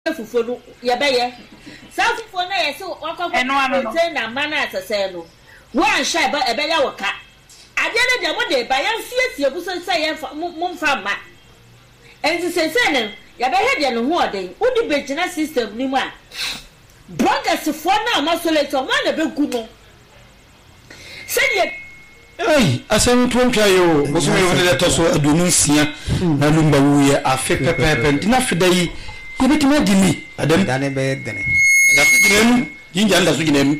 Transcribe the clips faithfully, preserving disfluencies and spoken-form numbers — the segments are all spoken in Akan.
fufu no ye beye sa fufu na ye se wakọ na mana asese no wan sha ba ebe ya woka ade ne de mo de ba yan siesie bu so se ye mo mfa ma enzi sese ne ye be he de no ho oden udi begina system ni mu a brothers fo na ma soleto ma na be gu no se ye ei asem twonka yo boso me wona leto so adunu nsia na lumba wuye afe pepepe ntina fida yi yebetime dimi adam dane be dene da fuginem jinja nda so ginem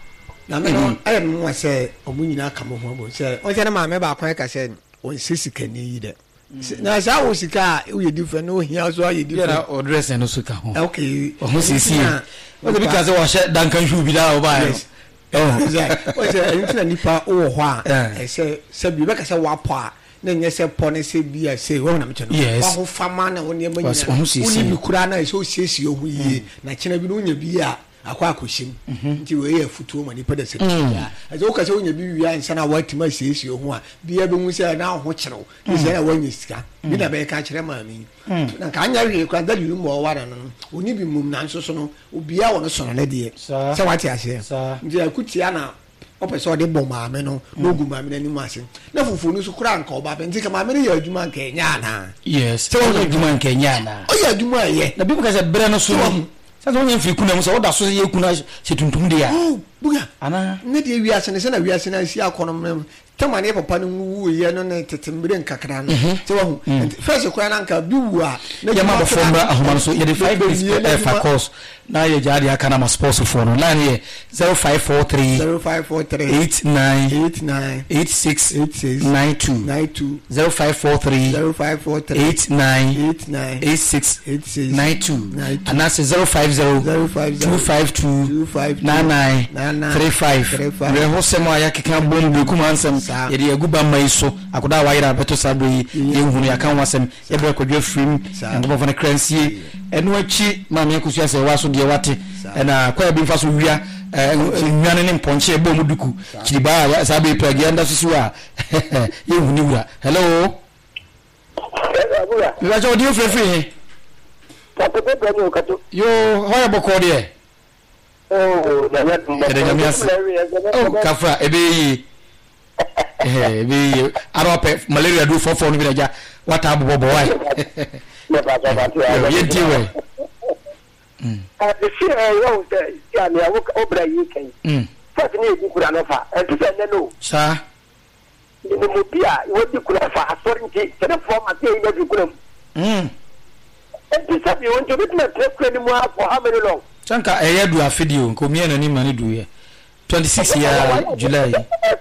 na me no ayem wa se omunyina aka mo ho abo se o se na ma me ba kwan ka se on sisika ni yi de na sa wo sika o ye different no hia so ye different ya o dress no suka ho okay o ho sisi o de bi ka se wo hye dankan hwu bi da o ba oh exactly o se entina nipa o ho a e se se bi be ka se wa po a na nye se pone se bia se wo na meche no wa ho fama na wo ne ma nyina uni bi kura na so siesie ho yie na chena bi no nya bi a akwa akoshim nti we ye futuo ma ni pada se bia aje wo ka se wonya bi wia nsa na watima siesie ho a bia be hu se na ho kyerɛw se na wanya sika bi na be ka kyerɛ ma mi na ka anya wi kwa da liru mo wara no oni bi mum na nso so no obia wo no so no de se wate ase nti akutia na ope so de bom maame no nogu maame na nimu ase na fufu no so kura nka oba pe nti ka maame ne ya adwuma nka enya na yes so wo adwuma nka enya na o ya adwuma ye na bi ko se bere no so sa so nya mfi kuna mu so woda so ye kuna se tuntum de ya oh buga ana ne de wi ase ne se na wi ase na si akono tamane papa no wu ye no ne tetembere nkakra no se wo first kura na nka bi wu a na ya ma bo fombra ahoma so ye de five days for course na ye jadi aka na ma sports for no line ye zero five four three zero five four three eight nine eight nine eight six eight six nine two nine two zero five four three zero five four three eight nine eight nine eight six eight six nine two and that's zero five zero zero five two five two nine nine three five we ho semo ayakeka bom be kuma ansem ye de aguba mai so akoda wa yira beto sado yi ye hunu ya kan wasem ye be kodwe frim ngo fone kransie enu achi ma me kusu ase wa so de wate na kwa bi mfa so wia nwane ne mponche bom duku chiriba ya sabe plagi anda susu a ye hunu wura hello we ajo di free free yo hoya bokode e oh na na oh kafra ebe yi eh ebe arope malaria do fofo no bi daja wata abobo wai ye diwe mm ah the fear yo ya me awo obra yi kan mm fat ni di kura no fa e ti se no sa ni mo bia wo di kura fa asori nti se the form ate yi di kura mm e ti se bi won to bit na tre ni mo for how many long chanka eya du afidio nko mi na ni mani du ye twenty-six ya July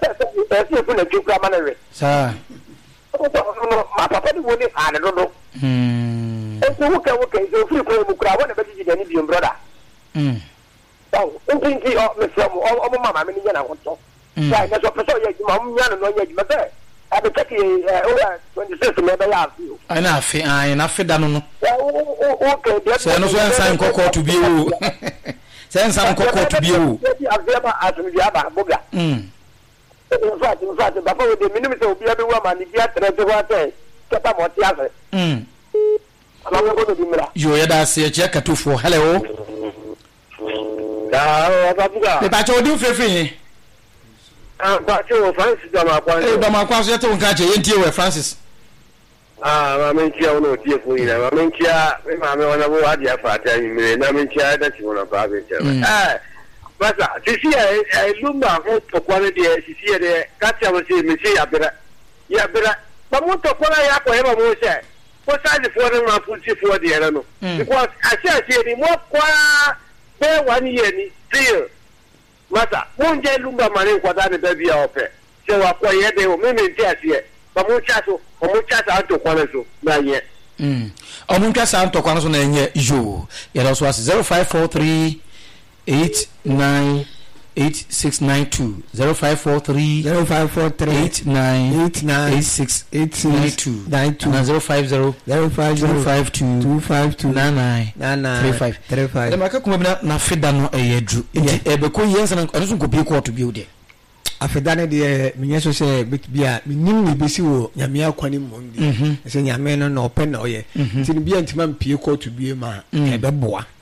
sa ma papa ni woni ana dodo mm e so wuka wuka so free ko mu kura wona be ji ni bi brother mm oh ntinki o me so o mo mama me ni yana ho to sai na so peso ye ma mu yana no ye ji ma be abi take o ya twenty-six me be ya afi ana afi an na afi da no no okay so no so ensan kokko to bi wo se ensan kokko to bi wo afiaba asumi aba boga mm in fact in fact baba we de minimum se obi abi wa ma ni bia tre te wa te keta mo ti ase mm ala ko do dimra yo ya da se che katufo hello ah babuga le ba cho di frefre ah ba cho Francis da ma kwa eh da ma kwa so te won ka che yentie we Francis ah ma men chia uno tie fu ina ma men chia ma me wana bo adi afa ta mi na men chia da ti wona ba be che eh basa sisi e lumba ho to kwale de sisi de katia mo se me se ya bera ya bera ba mo to kwala ya ko he ba mo se ko sa ji fo na fu si fo de era no because asia se ni mo kwa be wani ye ni feel masa mo nje lumba mane kwa da ne ba bia ope se wa ko ye de o me me ti asie ba mo cha so o mo cha sa to kwale so na ye mm o mo cha sa to kwale so na ye yo ya do so as zero five four three eight nine eight six nine two zero five four three zero five four three eight nine eight nine eight six eight six nine two nine two and zero five zero zero five zero two five two two five two nine nine nine nine three five three five. Dem aka kuma bina na feda no e yedru e be ko yensa na so ko bi ko to bi o de afedane de menye so se bia minim ni besi wo nyame akwani mmom bi se nyame no no pe na oye tin bia ntima mpie court bie ma e beboa